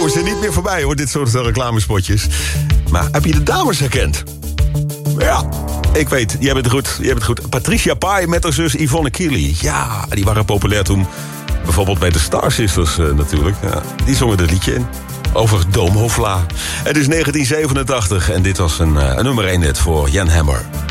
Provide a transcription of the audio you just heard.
komen ze niet meer voorbij, hoor, dit soort reclamespotjes. Maar heb je de dames herkend? Ja, ik weet, jij bent goed. Patricia Pai met haar zus Yvonne Keely. Ja, die waren populair toen. Bijvoorbeeld bij de Star Sisters natuurlijk. Ja, die zongen het liedje in. Over Dom Hofla. Het is 1987 en dit was een nummer 1 net voor Jan Hammer.